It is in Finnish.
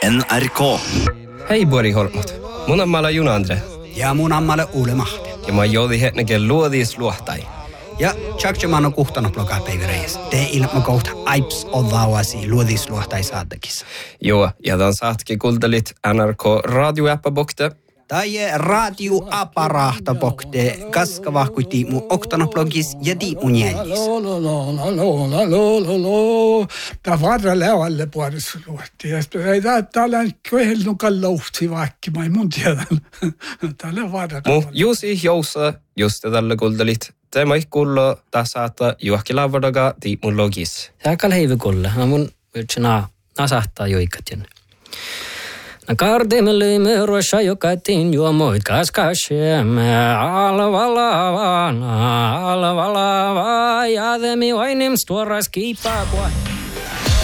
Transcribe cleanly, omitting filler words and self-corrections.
NRK. Hei Bori Holmot. Mun ammalla Juna Andre. Ja mun ammalla Uule Mahti. Ja mä joudi hetnäkin luodis luohtai. Ja tjaksemaan on kuhtanut blogaa päivireis. Te ilma kohta aips odhaavasi luodis luohtai saattakissa. Joo, ja tämän saatkin kuultelit NRK radioäppäbokte. Tai radioaparahtabokte kaskavahkuiti mun oktanopblogis ja mun jällis. Tämä varra levalle puolessa luotti. Ja ei täällä kohdellunkaan louhti vaikka, mä ei mun tiedä. Täällä varra. Juusi jousa, just tällä kuultelit. Tämä ei kuullut tässä saattaa juokki lavadaga mun logis. Jääkäl heivi kuulle. Mun yrtsinä nasahtaa joikatjen. Kardemme löimme ruossa jokatin juomoit kaskasemme alvalavana, ja demi vainim stuoras kiipaa.